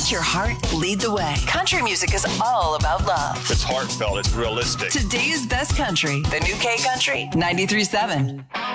Let your heart lead the way. Country music is all about love. It's heartfelt. It's realistic. Today's best country. The new K Country 93.7.